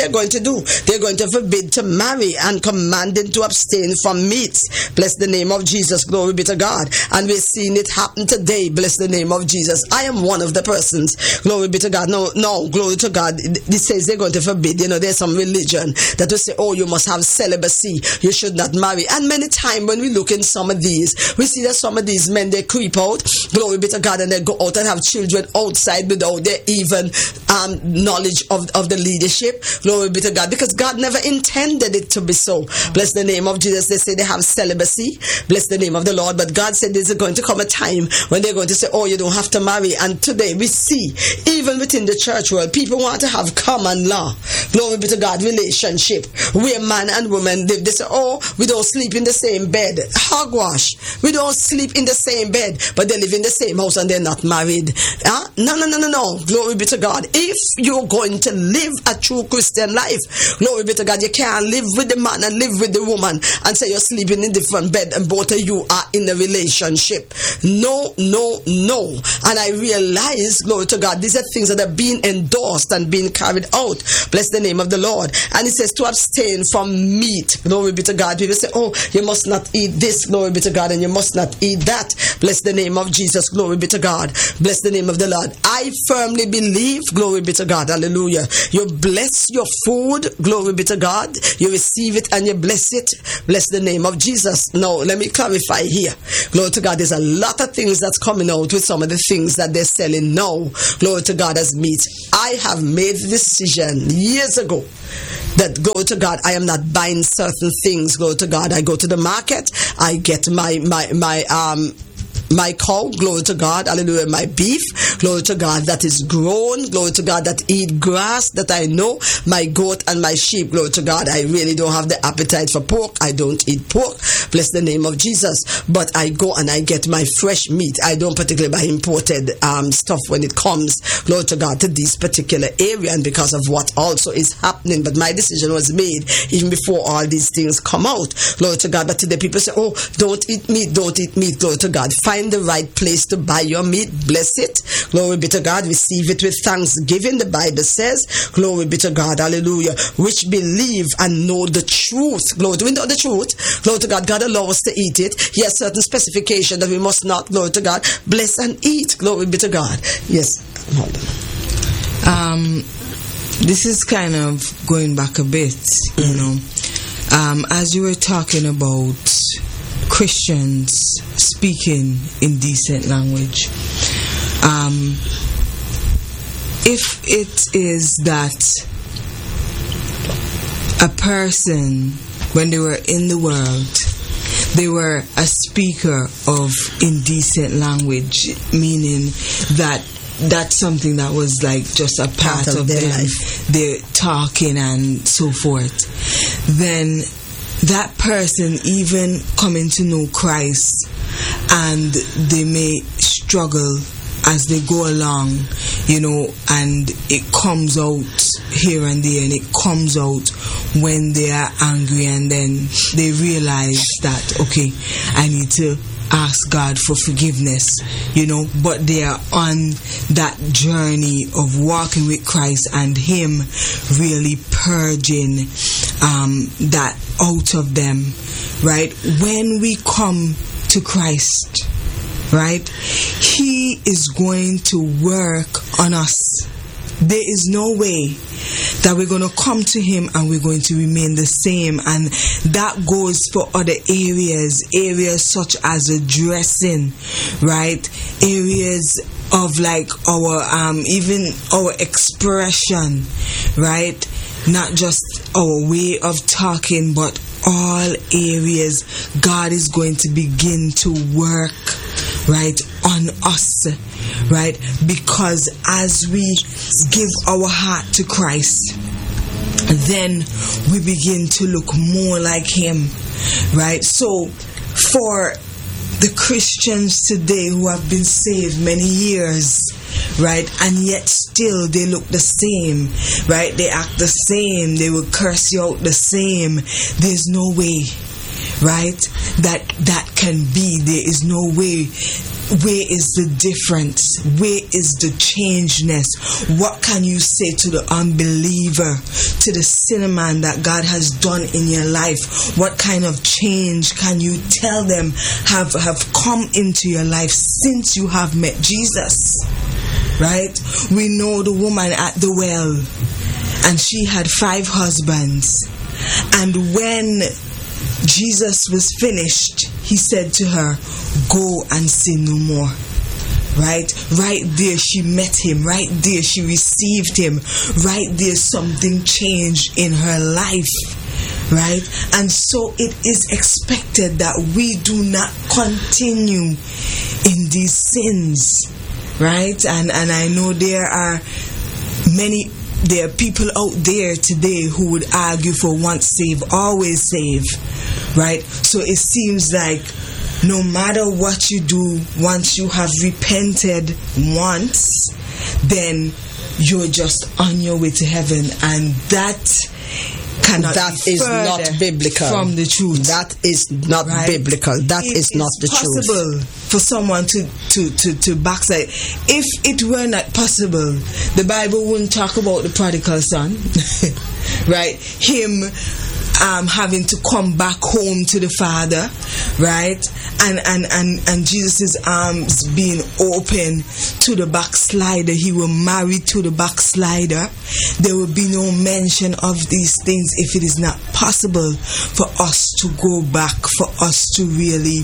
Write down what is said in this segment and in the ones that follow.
they're going to do? They're going to forbid to marry and commanding to abstain from meats. Bless the name of Jesus. Glory be to God. And we're seeing it happen today. Bless the name of Jesus. I am one of the persons. Glory be to God. No, glory to God. It says they're going to forbid. There's some religion that will say, oh, you must have celibacy. You should not marry. And many times when we look in some of these, we see that some of these men, they creep out. Glory be to God. And they go out and have children outside without their even knowledge of the leadership. Glory be to God. Because God never intended it to be so. Bless the name of Jesus. They say they have celibacy. Bless the name of the Lord. But God said there's going to come a time when they're going to say, oh, you don't have to marry. And today we see, even within the church world, people want to have common law. Glory be to God, relationship where man and woman live. They say, oh, we don't sleep in the same bed. Hogwash. We don't sleep in the same bed, but they live in the same house and they're not married. No. Glory be to God. If you're going to live a true Christian life, glory be to God, you can't live with the man and live with the woman and say you're sleeping in different bed and both of you are in a relationship. No. And I realize, glory to God, these are things that are being endorsed and being carried out. Bless the name of the Lord. And it says to abstain from meat. Glory be to God. People say, oh, you must not eat this. Glory be to God. And you must not eat that. Bless the name of Jesus. Glory be to God. Bless the name of the Lord. I firmly believe, glory be to God. Hallelujah. You bless your food. Glory be to God. You receive it and you bless it. Bless the name of Jesus. Now, let me clarify here. Glory to God. There's a lot of things that's coming out with some of the things that they're selling now. Glory to God as meat. I have made the decision years ago that, glory to God, I am not buying certain things. Glory to God. I go to the market. I get my cow, glory to God, hallelujah, my beef, glory to God, that is grown, glory to God, that eat grass, that I know, my goat and my sheep, glory to God. I really don't have the appetite for pork. I don't eat pork, bless the name of Jesus, but I go and I get my fresh meat. I don't particularly buy imported stuff when it comes, glory to God, to this particular area, and because of what also is happening. But my decision was made even before all these things come out, glory to God. But today people say, oh, don't eat meat, glory to God. Find the right place to buy your meat. Bless it. Glory be to God. Receive it with thanksgiving. The Bible says, glory be to God. Hallelujah. Which believe and know the truth. Glory to, we know the truth. Glory to God. God allows us to eat it. He has certain specification that we must not, glory to God, bless and eat. Glory be to God. Yes. Hold on. This is kind of going back a bit, you know. As you were talking about Christians speaking indecent language, if it is that a person, when they were in the world, they were a speaker of indecent language, meaning that that's something that was like just a part of their life, their talking and so forth, then that person even coming to know Christ, and they may struggle as they go along, you know, and it comes out here and there, and it comes out when they are angry, and then they realize that, okay, I need to ask God for forgiveness, you know, but they are on that journey of walking with Christ and Him really purging that out of them, right? When we come to Christ, right, He is going to work on us. There is no way that we're going to come to Him and we're going to remain the same. And that goes for other areas such as dressing, right? Areas of like our even our expression, right? Not just our way of talking, but all areas. God is going to begin to work, right, on us, right? Because as we give our heart to Christ, then we begin to look more like Him, right? So for the Christians today who have been saved many years, right, and yet still they look the same, right? They act the same, they will curse you out the same. There's no way, right? That can be. There is no way. Where is the difference? Where is the changeness? What can you say to the unbeliever, to the sinner man that God has done in your life? What kind of change can you tell them have come into your life since you have met Jesus? Right? We know the woman at the well, and she had 5 husbands. And when Jesus was finished, he said to her, go and sin no more. Right there she met him. Right there she received him. Right there something changed in her life. Right? And so it is expected that we do not continue in these sins. Right? And I know there are people out there today who would argue for once saved, always saved. Right? So it seems like no matter what you do, once you have repented once, then you're just on your way to heaven, and that is not biblical from the truth. That is not biblical. That is not the truth. It is possible for someone to backslide. If it were not possible, the Bible wouldn't talk about the prodigal son, right? Him having to come back home to the Father, right? And Jesus' arms being open to the backslider. He will marry to the backslider. There will be no mention of these things if it is not possible for us to go back, for us to really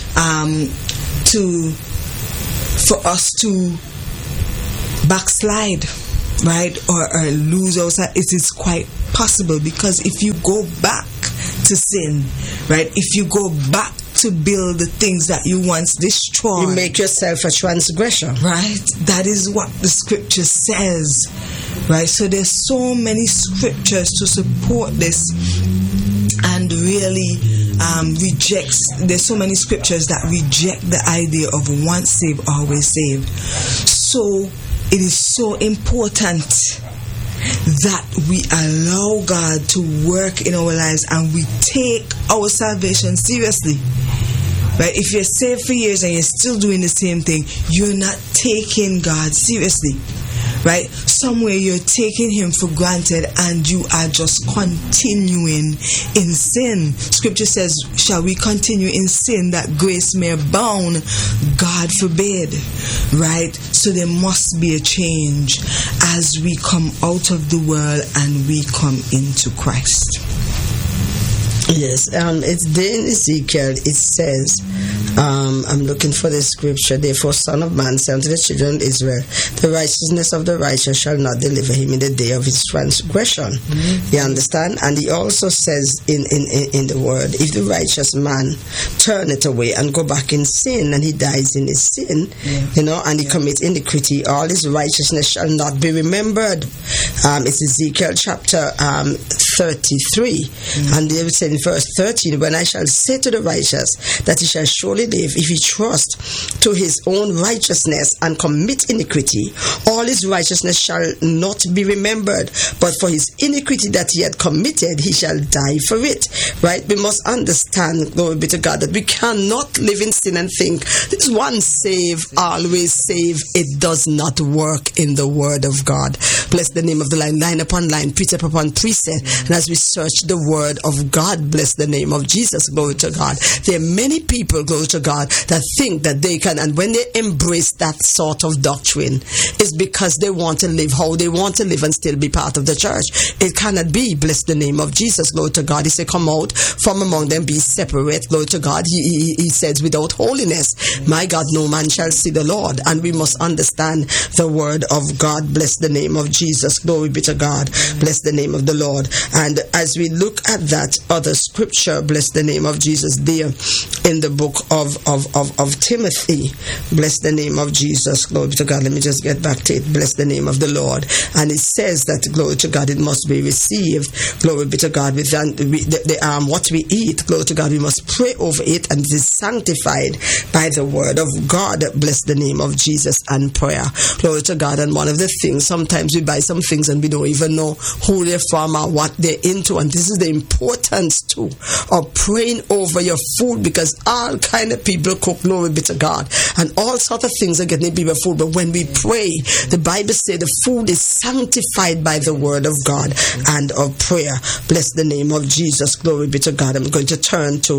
for us to backslide, right? Or lose ourselves. It is quite possible, because if you go back to sin, right, if you go back to build the things that you once destroyed, you make yourself a transgressor, right? That is what the scripture says, right? So there's so many scriptures to support this, and really there's so many scriptures that reject the idea of once saved, always saved. So it is so important that we allow God to work in our lives, and we take our salvation seriously. Right? If you're saved for years and you're still doing the same thing, you're not taking God seriously. Right? Somewhere you're taking him for granted, and you are just continuing in sin. Scripture says, shall we continue in sin that grace may abound? God forbid. Right? So there must be a change as we come out of the world and we come into Christ. Yes, it's there in Ezekiel. It says, I'm looking for the scripture. Therefore, Son of Man, say unto the children of Israel, the righteousness of the righteous shall not deliver him in the day of his transgression. You understand? And he also says in the word, if the righteous man turn it away and go back in sin, and he dies in his sin, and he commits iniquity, all his righteousness shall not be remembered. It's Ezekiel chapter 33, and they said in verse 13, when I shall say to the righteous that he shall surely live, if he trust to his own righteousness and commit iniquity, all his righteousness shall not be remembered, but for his iniquity that he had committed, he shall die for it. Right? We must understand, glory be to God, that we cannot live in sin and think this one save, always save. It does not work in the word of God. Bless the name of the Lord. Line upon line, precept upon precept. And as we search the word of God, bless the name of Jesus, glory to God. There are many people, glory to God, that think that they can, and when they embrace that sort of doctrine, it's because they want to live how they want to live and still be part of the church. It cannot be. Bless the name of Jesus, glory to God. He said, come out from among them, be separate, glory to God. He says, without holiness, my God, no man shall see the Lord. And we must understand the word of God. Bless the name of Jesus, glory be to God. Bless the name of the Lord. And as we look at that other scripture, bless the name of Jesus, there in the book of Timothy, bless the name of Jesus, glory to God. Let me just get back to it. Bless the name of the Lord. And it says that, glory to God, it must be received, glory be to God, with what we eat, glory to God, we must pray over it, and it is sanctified by the word of God. Bless the name of Jesus, and prayer, glory to God. And one of the things, sometimes we buy some things and we don't even know who they're from or what they're into, and this is the importance too of praying over your food, because all kind of people cook, glory be to God, and all sort of things are getting people food. But when we pray, the Bible says the food is sanctified by the word of God and of prayer. Bless the name of Jesus. Glory be to God. I'm going to turn to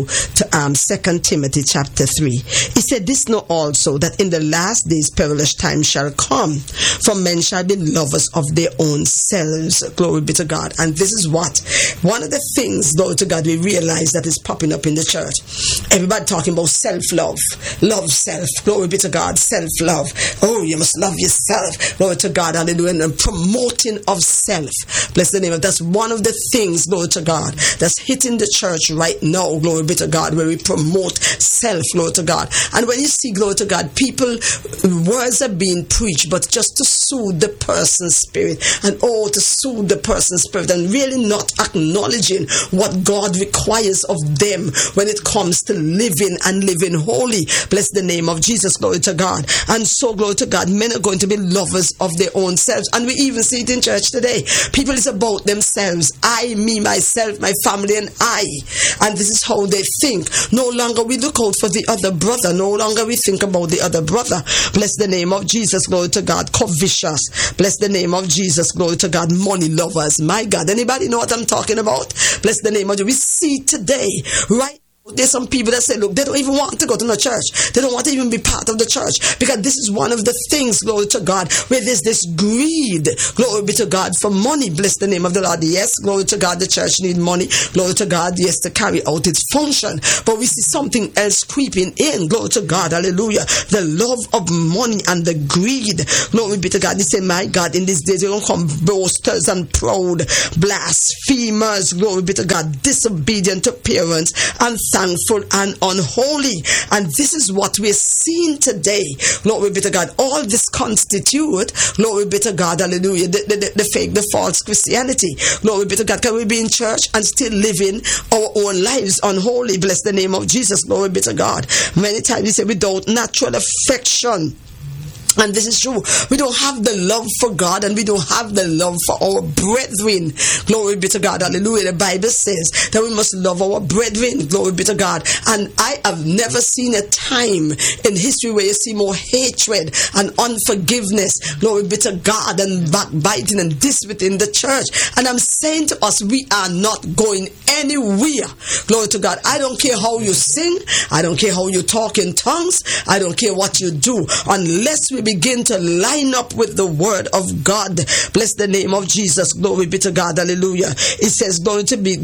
2 Timothy chapter 3. He said, "This know also, that in the last days perilous times shall come, for men shall be lovers of their own selves." Glory be to God. And this is what one of the things, glory to God, we realize that is popping up in the church. Everybody talking about self-love. Love self. Glory be to God. Self-love. Oh, you must love yourself. Glory to God. Hallelujah. And promoting of self. Bless the name of, that's one of the things, glory to God, that's hitting the church right now. Glory be to God, where we promote self. Glory to God. And when you see, glory to God, people, words are being preached, but just to soothe the person's spirit, and to soothe the person's spirit, and really not acknowledging what God requires of them when it comes to living and living holy. Bless the name of Jesus. Glory to God. And so, glory to God, men are going to be lovers of their own selves. And we even see it in church today. People is about themselves. I, me, myself, my family, and I. And this is how they think. No longer we look out for the other brother. No longer we think about the other brother. Bless the name of Jesus. Glory to God. Covetous. Bless the name of Jesus. Glory to God. Money lovers. My God. Anybody know what I'm talking about? Bless the name of Jesus. We see today, right? There's some people that say, look, they don't even want to go to the church. They don't want to even be part of the church, because this is one of the things, glory to God, where there's this greed, glory be to God, for money. Bless the name of the Lord. Yes, glory to God, the church need money, glory to God, yes, to carry out its function. But we see something else creeping in, glory to God, hallelujah. The love of money and the greed, glory be to God. They say, my God, in these days you're going to come boasters and proud, blasphemers, glory be to God, disobedient to parents, and thankful and unholy. And this is what we're seeing today. Glory be to God. All this constitute, glory be to God, hallelujah, the fake, the false Christianity. Glory be to God. Can we be in church and still living our own lives unholy? Bless the name of Jesus. Glory be to God. Many times we say without natural affection. And this is true. We don't have the love for God, and we don't have the love for our brethren. Glory be to God. Hallelujah. The Bible says that we must love our brethren. Glory be to God. And I have never seen a time in history where you see more hatred and unforgiveness. Glory be to God. And backbiting and this within the church. And I'm saying to us, we are not going anywhere. Glory to God. I don't care how you sing. I don't care how you talk in tongues. I don't care what you do. Unless we begin to line up with the word of God. Bless the name of Jesus. Glory be to God. Hallelujah. It says going to be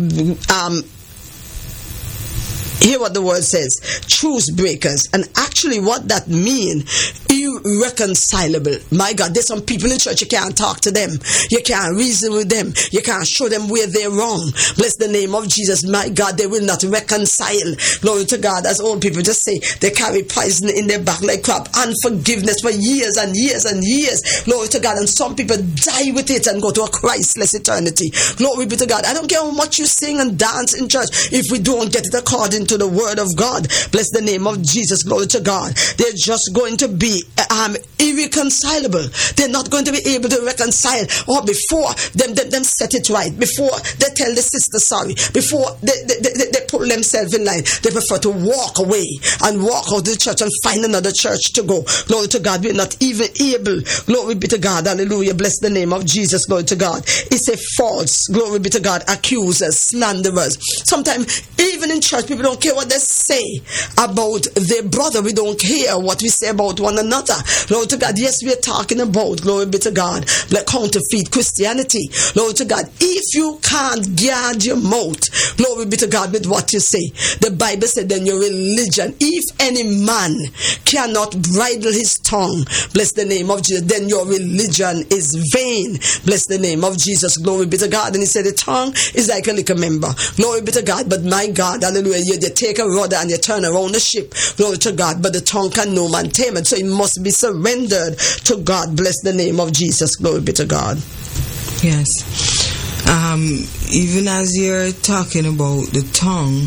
hear what the word says, truce breakers. And actually what that means, irreconcilable. My God, there's some people in church, you can't talk to them, you can't reason with them, you can't show them where they're wrong. Bless the name of Jesus. My God, they will not reconcile. Glory to God. As old people just say, they carry poison in their back like crap. Unforgiveness for years and years and years. Glory to God. And some people die with it and go to a Christless eternity. Glory be to God. I don't care how much you sing and dance in church if we don't get it according to the word of God. Bless the name of Jesus. Glory to God. They're just going to be irreconcilable. They're not going to be able to reconcile, or before them set it right, before they tell the sister sorry, before they put themselves in line, they prefer to walk away and walk out of the church and find another church to go. Glory to God. We're not even able. Glory be to God. Hallelujah. Bless the name of Jesus. Glory to God. It's a false, glory be to God, accusers, slanderers. Sometimes even in church, people don't care what they say about their brother. We don't care what we say about one another. Glory to God. Yes, we are talking about, glory be to God, like counterfeit Christianity. Glory to God. If you can't guard your mouth, glory be to God, with what you say, the Bible said, then your religion, if any man cannot bridle his tongue, bless the name of Jesus, then your religion is vain. Bless the name of Jesus. Glory be to God. And he said the tongue is like a little member. Glory be to God. But my God, hallelujah, you take a rudder and you turn around the ship. Glory to God. But the tongue can no man tame it. So it must be surrendered to God. Bless the name of Jesus. Glory be to God. Yes. Even as you're talking about the tongue,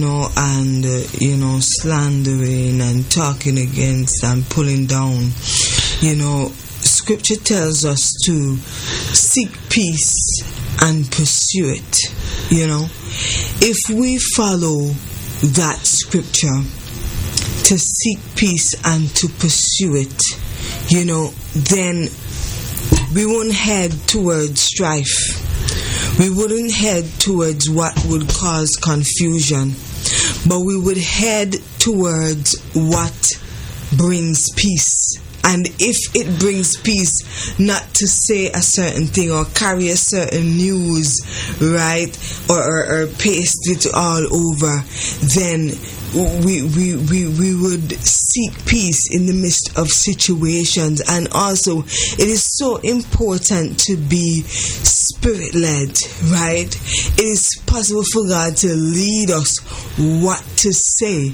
and, slandering and talking against and pulling down, Scripture tells us to seek peace and pursue it. You know, if we follow that scripture to seek peace and to pursue it, you know, then we won't head towards strife. We wouldn't head towards what would cause confusion, but we would head towards what brings peace. And if it brings peace, not to say a certain thing or carry a certain news, right, or paste it all over, then we would seek peace in the midst of situations. And also, it is so important to be spirit-led, right? It is possible for God to lead us what to say.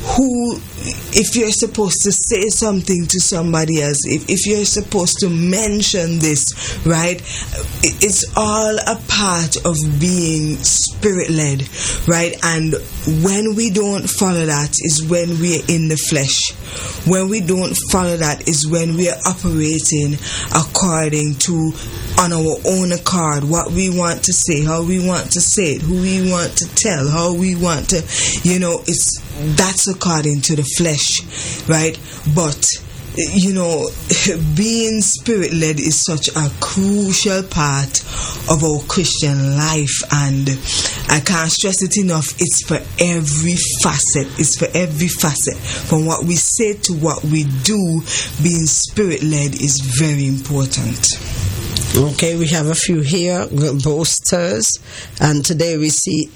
If you're supposed to say something to somebody else, if you're supposed to mention this, right, it's all a part of being spirit-led, right? And when we don't follow that is when we're in the flesh. When we don't follow that is when we are operating according to, on our own accord, what we want to say, how we want to say it, who we want to tell, how we want to, you know, that's according to the flesh, right? But, you know, being spirit-led is such a crucial part of our Christian life, and I can't stress it enough. It's for every facet. It's for every facet. From what we say to what we do, being spirit-led is very important. Okay, we have a few here, boasters, and today we see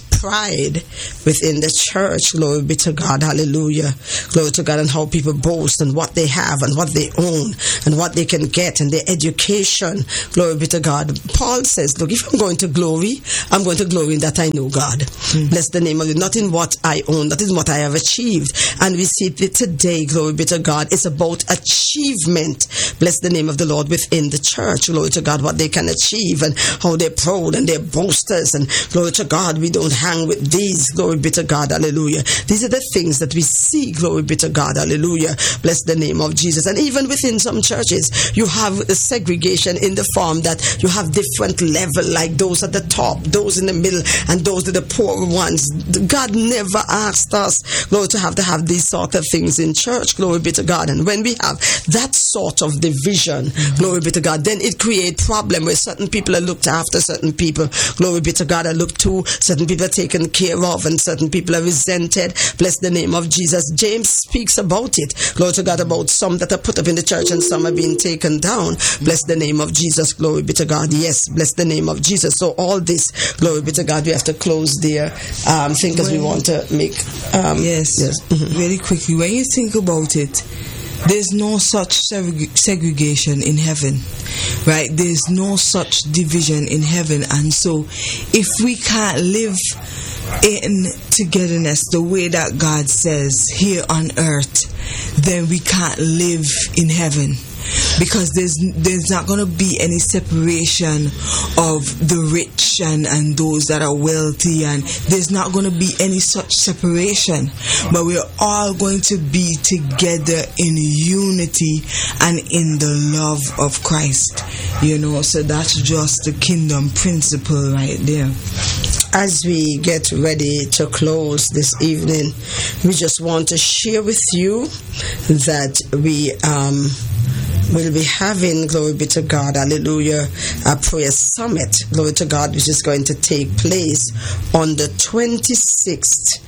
pride within the church. Glory be to God. Hallelujah. Glory to God. And how people boast and what they have and what they own and what they can get and their education. Glory be to God. Paul says, look, if I'm going to glory, I'm going to glory in that I know God. Bless the name of it. Not in what I own, that is what I have achieved. And we see it today. Glory be to God. It's about achievement. Bless the name of the Lord within the church. Glory to God. What they can achieve and how they're proud and they're boasters. And glory to God, we don't hang with these. Glory be to God. Hallelujah. These are the things that we see. Glory be to God. Hallelujah. Bless the name of Jesus. And even within some churches, you have the segregation in the form that you have different level, like those at the top, those in the middle, and those are the poor ones. God never asked us, glory, to have these sort of things in church. Glory be to God. And when we have that sort of division, glory be to God, then it creates problem where certain people are looked after, certain people, glory be to God, are looked to, certain people are taken care of, and certain people are resented. Bless the name of Jesus. James speaks about it. Glory to God, about some that are put up in the church and some are being taken down. Bless the name of Jesus. Glory be to God. Yes, bless the name of Jesus. So all this, glory be to God, we have to close there. Think as we want to make. Yes. Really quickly, when you think about it, there's no such segregation in heaven, right? There's no such division in heaven. And so if we can't live in togetherness the way that God says here on earth, then we can't live in heaven. Because there's not going to be any separation of the rich and those that are wealthy, and there's not going to be any such separation, but we're all going to be together in unity and in the love of Christ, you know. So that's just the kingdom principle right there. As we get ready to close this evening, we just want to share with you that we'll be having, glory be to God, hallelujah, a prayer summit, glory to God, which is going to take place on the 26th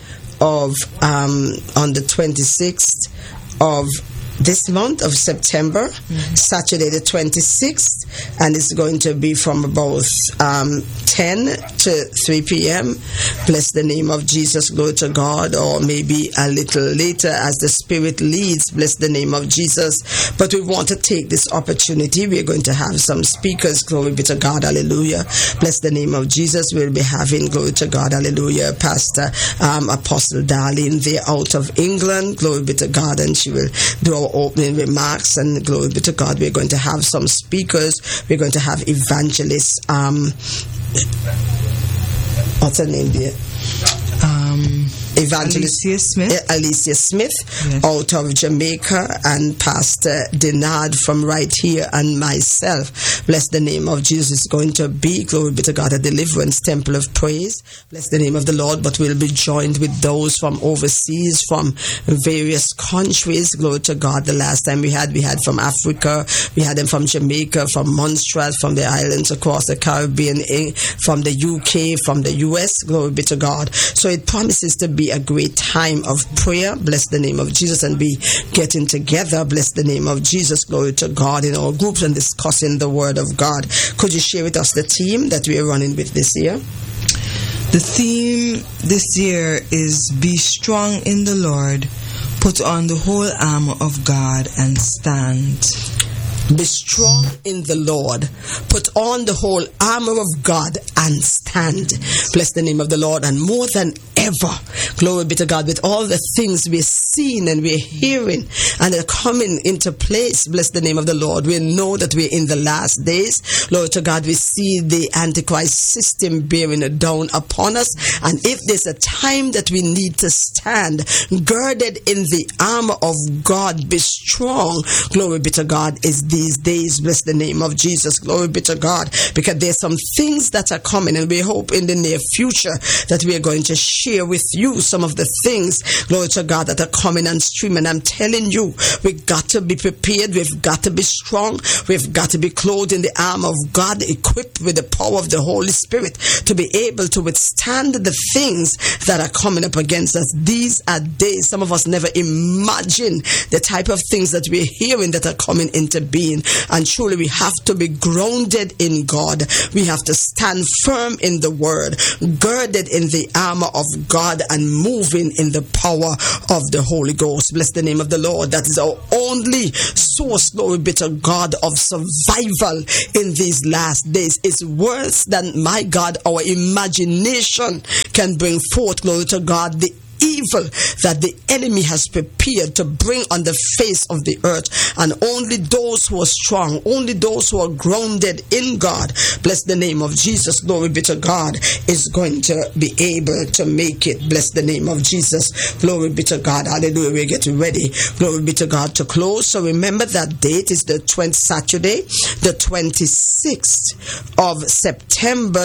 of this month of September, Saturday the 26th, and it's going to be from about 10 to 3 p.m. Bless the name of Jesus, glory to God, or maybe a little later as the Spirit leads. Bless the name of Jesus. But we want to take this opportunity. We're going to have some speakers, glory be to God, hallelujah. Bless the name of Jesus. We'll be having, glory to God, hallelujah, Pastor Apostle Darlene there out of England, glory be to God, and she will do our opening remarks, and glory be to God, we're going to have some speakers. We're going to have evangelists. What's her name there? Evangelist Alicia Smith Yes. out of Jamaica, and Pastor Denard from right here, and myself. Bless the name of Jesus. Is going to be, glory be to God, a deliverance temple of praise. Bless the name of the Lord. But we'll be joined with those from overseas, from various countries. Glory to God. The last time we had from Africa, we had them from Jamaica, from Montreal, from the islands across the Caribbean, from the UK, from the US. Glory be to God. So it promises to be a great time of prayer. Bless the name of Jesus, and be getting together. Bless the name of Jesus. Glory to God, in our groups and discussing the word of God. Could you share with us the theme that we are running with this year? The theme this year is Be Strong in the Lord, put on the whole armor of God and stand. Be strong in the Lord. Put on the whole armor of God and stand. Bless the name of the Lord. And more than ever, glory be to God, with all the things we're seeing and we're hearing and they're coming into place, bless the name of the Lord. We know that we're in the last days. Lord to God, we see the Antichrist system bearing down upon us. And if there's a time that we need to stand girded in the armor of God, be strong, glory be to God, is these days. Bless the name of Jesus. Glory be to God. Because there's some things that are coming, and we hope in the near future that we are going to share with you some of the things, glory to God, that are coming and streaming. I'm telling you, we've got to be prepared. We've got to be strong. We've got to be clothed in the armor of God, equipped with the power of the Holy Spirit to be able to withstand the things that are coming up against us. These are days some of us never imagined the type of things that we're hearing that are coming into being. And truly we have to be grounded in God. We have to stand firm in the word, girded in the armor of God, and moving in the power of the Holy Ghost. Bless the name of the Lord. That is our only source, glory be to God, of survival in these last days. It's worse than, my God, our imagination can bring forth, glory to God, the evil that the enemy has prepared to bring on the face of the earth. And only those who are strong, only those who are grounded in God, bless the name of Jesus, glory be to God, is going to be able to make it. Bless the name of Jesus, glory be to God. Hallelujah. We're getting ready, glory be to God, to close. So remember that date is the Saturday, the 26th of September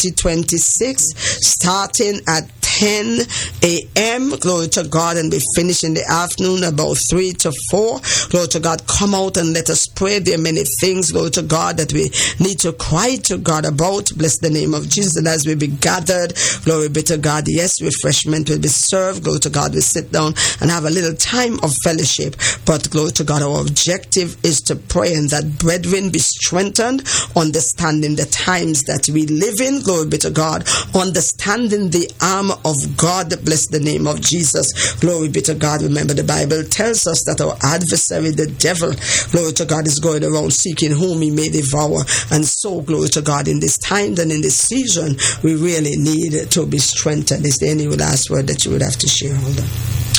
2026, starting at 10 a.m. Glory to God, and we finish in the afternoon about 3 to 4. Glory to God. Come out and let us pray. There are many things, glory to God, that we need to cry to God about. Bless the name of Jesus. And as we be gathered, glory be to God, yes, refreshment will be served. Glory to God. We sit down and have a little time of fellowship. But glory to God, our objective is to pray, and that brethren be strengthened, understanding the times that we live in. Glory be to God. Understanding the armor of God. Bless the name of Jesus. Glory be to God. Remember, the Bible tells us that our adversary, the devil, glory to God, is going around seeking whom he may devour. And so, glory to God, in this time and in this season, we really need to be strengthened. Is there any last word that you would have to share? Hold on.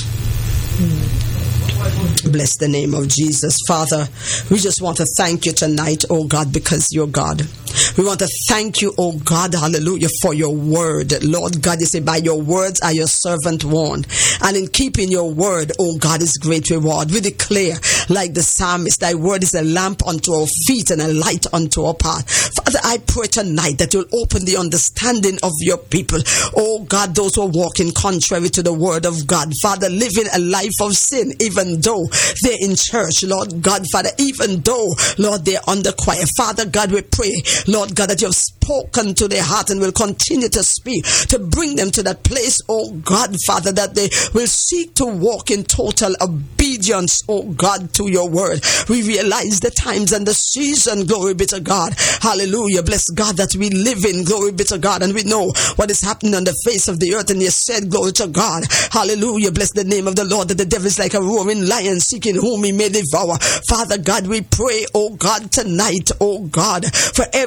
Bless the name of Jesus. Father, we just want to thank you tonight, oh God, because you're God. We want to thank you, oh God, hallelujah, for your word. Lord God, you say, by your words are your servant warned. And in keeping your word, oh God, is great reward. We declare, like the psalmist, thy word is a lamp unto our feet and a light unto our path. Father, I pray tonight that you'll open the understanding of your people. Oh God, those who are walking contrary to the word of God. Father, living a life of sin, even though they're in church. Lord God, Father, even though, Lord, they're under choir. Father God, we pray, Lord God, that you have spoken to their heart and will continue to speak to bring them to that place, oh God, Father, that they will seek to walk in total obedience, oh God, to your word. We realize the times and the season, glory be to God. Hallelujah. Bless God that we live in, glory be to God, and we know what is happening on the face of the earth. And you said, glory to God. Hallelujah. Bless the name of the Lord, that the devil is like a roaring lion seeking whom he may devour. Father God, we pray, oh God, tonight, oh God, for every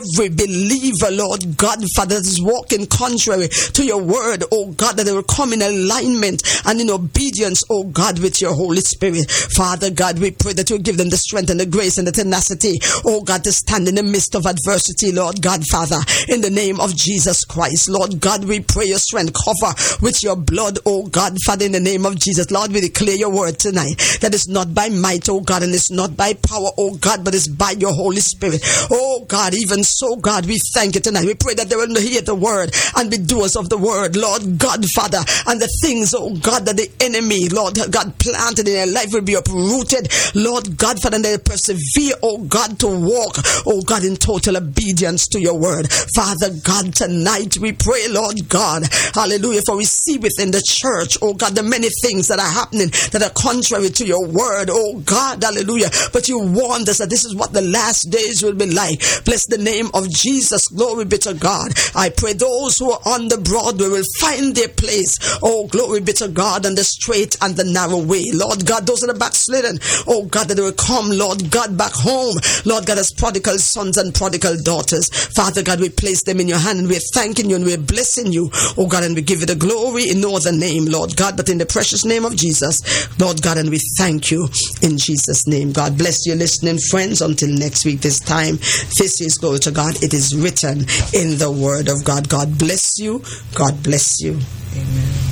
every believer, Lord God, Father, that is walking contrary to your word, oh God, that they will come in alignment and in obedience, oh God, with your Holy Spirit. Father God, we pray that you give them the strength and the grace and the tenacity, oh God, to stand in the midst of adversity, Lord God, Father, in the name of Jesus Christ. Lord God, we pray your strength, cover with your blood, oh God, Father, in the name of Jesus. Lord, we declare your word tonight, that it's not by might, oh God, and it's not by power, oh God, but it's by your Holy Spirit. Oh God, even so, God, we thank you tonight. We pray that they will hear the word and be doers of the word, Lord God, Father, and the things, oh God, that the enemy, Lord God, planted in their life will be uprooted, Lord God, Father, and they persevere, oh God, to walk, oh God, in total obedience to your word. Father God, tonight we pray, Lord God, hallelujah, for we see within the church, oh God, the many things that are happening that are contrary to your word, oh God, hallelujah, but you warned us that this is what the last days will be like. Bless the name of Jesus. Glory be to God. I pray those who are on the Broadway will find their place. Oh, glory be to God, on the straight and the narrow way. Lord God, those that are backslidden, oh God, that they will come, Lord God, back home. Lord God, as prodigal sons and prodigal daughters. Father God, we place them in your hand and we're thanking you and we're blessing you, oh God, and we give you the glory in no other name, Lord God, but in the precious name of Jesus, Lord God, and we thank you in Jesus' name. God bless you, listening friends. Until next week, this time, this is, glory to God, it is written in the word of God. God bless you. God bless you. Amen.